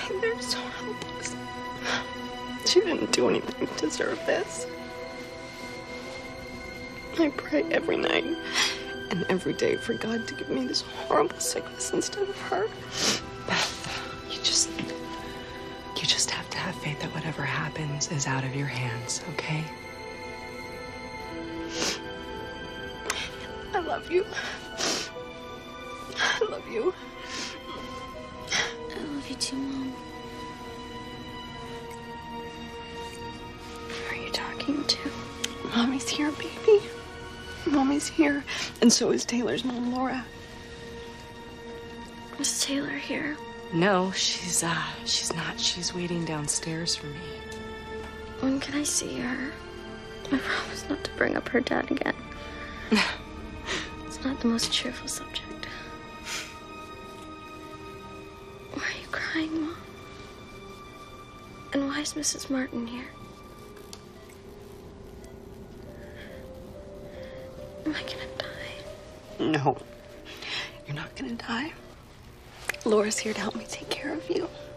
They're so helpless. She didn't do anything to deserve this. I pray every night and every day for God to give me this horrible sickness instead of her. Beth, you just have to have faith that whatever happens is out of your hands, okay? I love you. I love you. I love you too, Mom. Who are you talking to? Mommy's here, baby. Mommy's here. And so is Taylor's mom, Laura. Is Taylor here? No, she's not. She's waiting downstairs for me. When can I see her? I promise not to bring up her dad again. It's not the most cheerful subject. Why are you crying, Mom? And why is Mrs. Martin here? Am I gonna die? No, you're not gonna die. Laura's here to help me take care of you.